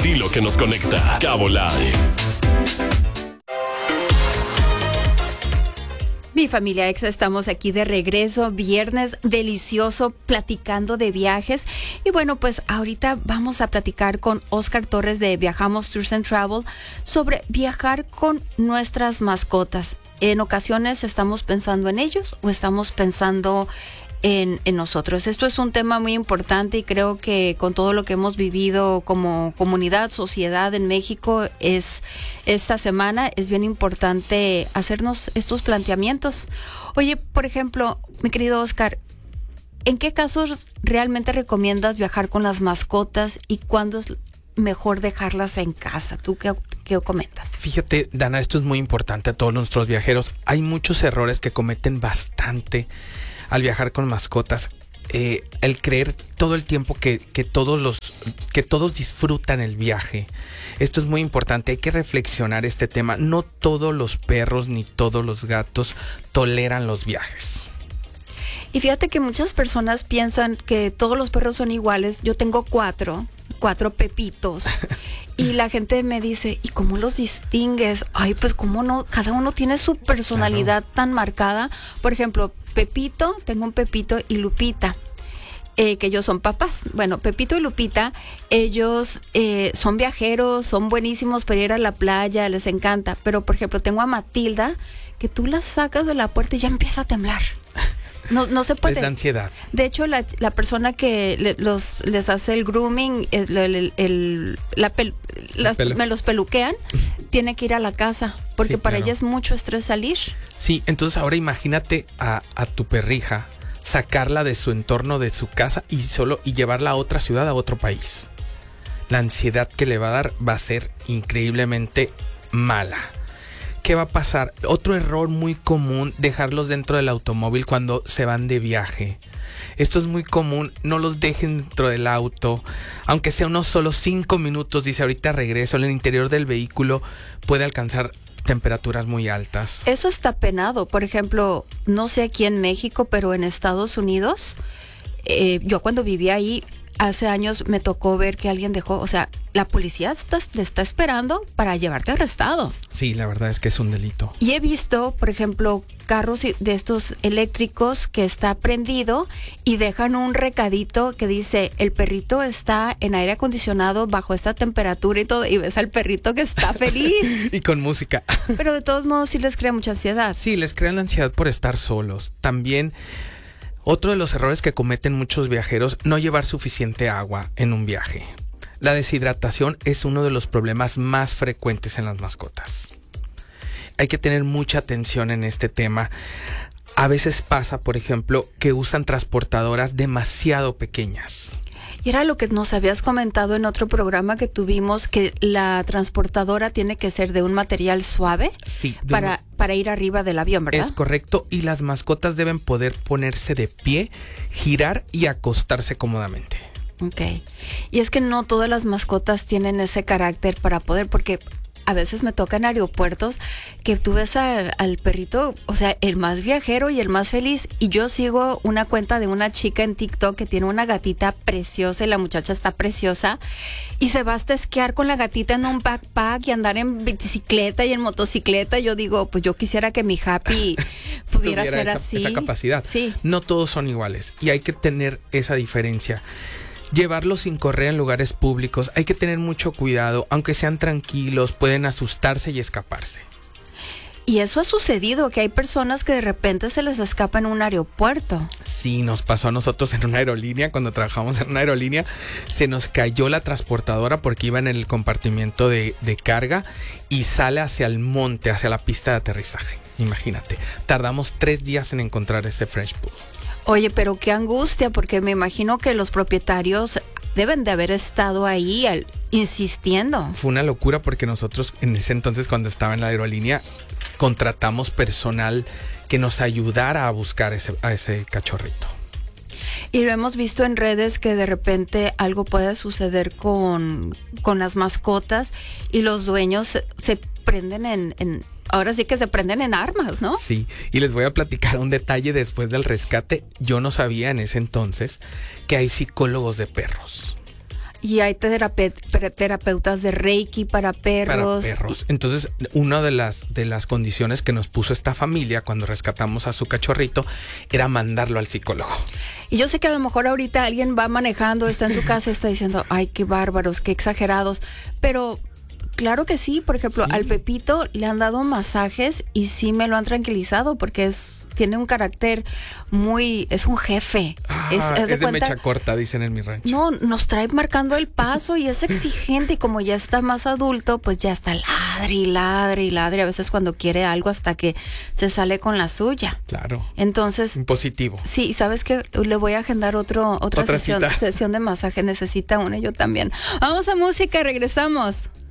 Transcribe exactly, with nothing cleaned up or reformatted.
estilo que nos conecta. Cabo Live. Mi familia Exa, estamos aquí de regreso, viernes delicioso, platicando de viajes. Y bueno, pues ahorita vamos a platicar con Oscar Torres de Viajamos Tours and Travel sobre viajar con nuestras mascotas. En ocasiones estamos pensando en ellos o estamos pensando en, en nosotros. Esto es un tema muy importante y creo que con todo lo que hemos vivido como comunidad, sociedad en México, es esta semana es bien importante hacernos estos planteamientos. Oye, por ejemplo, mi querido Oscar, ¿en qué casos realmente recomiendas viajar con las mascotas y cuándo es mejor dejarlas en casa? ¿Tú qué, qué comentas? Fíjate, Dana, esto es muy importante a todos nuestros viajeros. Hay muchos errores que cometen bastante al viajar con mascotas. Eh, el creer todo el tiempo que, que, todos los, que todos disfrutan el viaje. Esto es muy importante, hay que reflexionar este tema. No todos los perros ni todos los gatos toleran los viajes. Y fíjate que muchas personas piensan que todos los perros son iguales. Yo tengo cuatro, cuatro Pepitos. Y la gente me dice, ¿y cómo los distingues? Ay, pues cómo no, cada uno tiene su personalidad claro. tan marcada. Por ejemplo, Pepito, tengo un Pepito y Lupita, eh, que ellos son papás. Bueno, Pepito y Lupita, ellos eh, son viajeros, son buenísimos para ir a la playa, les encanta. Pero, por ejemplo, tengo a Matilda, que tú la sacas de la puerta y ya empieza a temblar. No, no se puede. Es la ansiedad. De hecho, la, la persona que le, los, les hace el grooming, es el, el, el, la pel, las, me los peluquean, tiene que ir a la casa, porque sí, para claro. ella es mucho estrés salir. Sí, entonces ahora imagínate a, a tu perrija, sacarla de su entorno, de su casa y solo y llevarla a otra ciudad, a otro país. La ansiedad que le va a dar va a ser increíblemente mala. ¿Qué va a pasar? Otro error muy común, dejarlos dentro del automóvil cuando se van de viaje. Esto es muy común, no los dejen dentro del auto, aunque sea unos solo cinco minutos, dice ahorita regreso, en el interior del vehículo puede alcanzar temperaturas muy altas. Eso está penado. Por ejemplo, no sé aquí en México, pero en Estados Unidos, eh, yo cuando vivía ahí, hace años me tocó ver que alguien dejó, o sea, la policía está, le está esperando para llevarte arrestado. Sí, la verdad es que es un delito. Y he visto, por ejemplo, carros de estos eléctricos que está prendido y dejan un recadito que dice, el perrito está en aire acondicionado bajo esta temperatura y todo, y ves al perrito que está feliz. Y con música. Pero de todos modos sí les crea mucha ansiedad. Sí, les crea la ansiedad por estar solos. También otro de los errores que cometen muchos viajeros, no llevar suficiente agua en un viaje. La deshidratación es uno de los problemas más frecuentes en las mascotas. Hay que tener mucha atención en este tema. A veces pasa, por ejemplo, que usan transportadoras demasiado pequeñas. Y era lo que nos habías comentado en otro programa que tuvimos, que la transportadora tiene que ser de un material suave sí, para, un... para ir arriba del avión, ¿verdad? Es correcto, y las mascotas deben poder ponerse de pie, girar y acostarse cómodamente. Ok. Y es que no todas las mascotas tienen ese carácter para poder, porque a veces me toca en aeropuertos que tú ves al, al perrito, o sea, el más viajero y el más feliz. Y yo sigo una cuenta de una chica en TikTok que tiene una gatita preciosa y la muchacha está preciosa. Y se va hasta esquiar con la gatita en un backpack y andar en bicicleta y en motocicleta. Yo digo, pues yo quisiera que mi Happy pudiera ser esa, así. Esa capacidad. Sí. No todos son iguales y hay que tener esa diferencia. Llevarlos sin correa en lugares públicos, hay que tener mucho cuidado, aunque sean tranquilos, pueden asustarse y escaparse. Y eso ha sucedido, que hay personas que de repente se les escapa en un aeropuerto. Sí, nos pasó a nosotros en una aerolínea, cuando trabajamos en una aerolínea, se nos cayó la transportadora porque iba en el compartimiento de, de carga y sale hacia el monte, hacia la pista de aterrizaje. Imagínate, tardamos tres días en encontrar ese French Pool. Oye, pero qué angustia, porque me imagino que los propietarios deben de haber estado ahí al, insistiendo. Fue una locura porque nosotros en ese entonces, cuando estaba en la aerolínea, contratamos personal que nos ayudara a buscar ese, a ese cachorrito. Y lo hemos visto en redes que de repente algo puede suceder con, con las mascotas y los dueños se, se prenden en... en Ahora sí que se prenden en armas, ¿no? Sí, y les voy a platicar un detalle después del rescate. Yo no sabía en ese entonces que hay psicólogos de perros. Y hay terape- terapeutas de Reiki para perros. Para perros. Entonces, una de las, de las condiciones que nos puso esta familia cuando rescatamos a su cachorrito era mandarlo al psicólogo. Y yo sé que a lo mejor ahorita alguien va manejando, está en su casa y está diciendo, ay, qué bárbaros, qué exagerados. Pero claro que sí, por ejemplo, sí. Al Pepito le han dado masajes y sí me lo han tranquilizado porque es tiene un carácter muy, es un jefe. Ah, es, es, de, es de cuenta, mecha corta, dicen en mi rancho. No, nos trae marcando el paso y es exigente y como ya está más adulto, pues ya está ladre y ladre y ladre. A veces cuando quiere algo hasta que se sale con la suya. Claro. Entonces. Impositivo. Sí, ¿sabes qué? Le voy a agendar otro, otra, otra sesión, sesión de masaje. Necesita una, yo también. Vamos a música, regresamos.